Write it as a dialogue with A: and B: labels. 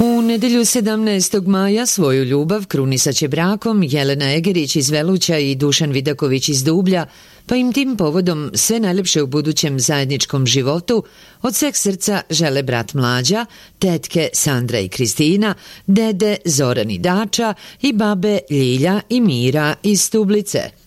A: U nedjelju 17. maja svoju ljubav krunisaće brakom Jelena Egerić iz Veluća i Dušan Vidaković iz Dublja, pa im tim povodom sve najljepše u budućem zajedničkom životu od sveg srca žele brat Mlađa, tetke Sandra i Kristina, dede Zoran i Dača i babe Ljilja i Mira iz Stublice.